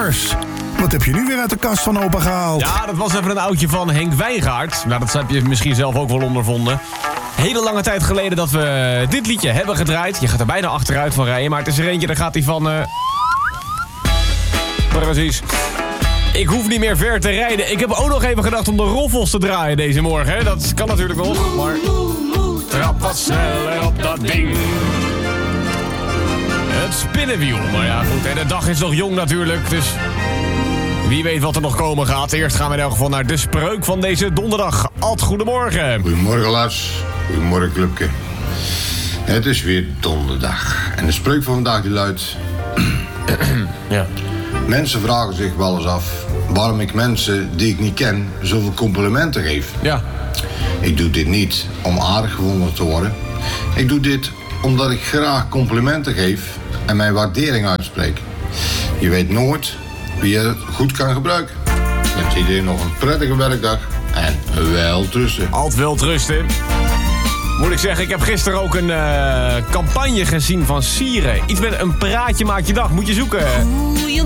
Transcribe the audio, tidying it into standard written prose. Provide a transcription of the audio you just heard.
Lars, wat heb je nu weer uit de kast van opa gehaald? Ja, dat was even een oudje van Henk Wijngaard. Nou, dat heb je misschien zelf ook wel ondervonden. Hele lange tijd geleden dat we dit liedje hebben gedraaid. Je gaat er bijna achteruit van rijden, maar het is er eentje, daar gaat hij van... Precies. Ik hoef niet meer ver te rijden. Ik heb ook nog even gedacht om de roffels te draaien deze morgen. Hè? Dat kan natuurlijk nog, maar... Trap wat sneller op dat ding. Het spinnenwiel. Maar ja, goed, hè, de dag is nog jong natuurlijk, dus... Wie weet wat er nog komen gaat. Eerst gaan we in elk geval naar de spreuk van deze donderdag. Ad, goedemorgen. Goedemorgen, Lars. Goedemorgen, clubje. Het is weer donderdag. En de spreuk van vandaag die luidt... Ja. Mensen vragen zich wel eens af... waarom ik mensen die ik niet ken zoveel complimenten geef. Ja. Ik doe dit niet om aardig gevonden te worden. Ik doe dit omdat ik graag complimenten geef... en mijn waardering uitspreek. Je weet nooit wie je het goed kan gebruiken. Ik wens iedereen nog een prettige werkdag en wel rusten. Altijd wel rusten. Moet ik zeggen, ik heb gisteren ook een campagne gezien van Sieren. Iets met een praatje maakt je dag. Moet je zoeken.